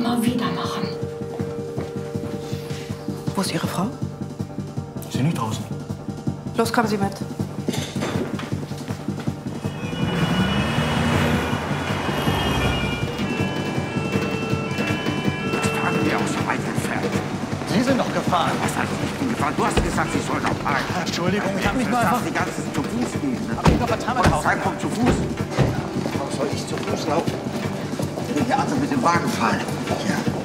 immer wieder machen. Wo ist Ihre Frau? Ist sie nicht draußen? Los, kommen Sie mit. Fahren wir auch so weit entfernt. Sie sind doch gefahren. Was heißt, ich bin gefahren? Du hast gesagt, ich soll doch parken. Entschuldigung, ich habe mich nur einfach... die ganze Zeit zu Fuß gehen. Ne? Hab ich doch vertan, mein Haus. Polizei kommt zu Fuß. Warum soll ich zu Fuß laufen? Ich will hier also mit dem Wagen fahren. Ja.